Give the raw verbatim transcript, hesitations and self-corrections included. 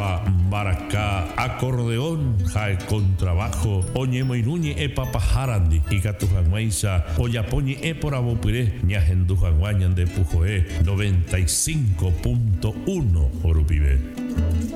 Trova, maracá, acordeón, jae contrabajo, oñemo iruñe e papajarandi, y catujanguaisa, oyapoñi e por abopire, ñajendujanguañan de Pujoé, noventa y cinco punto uno Orupibe.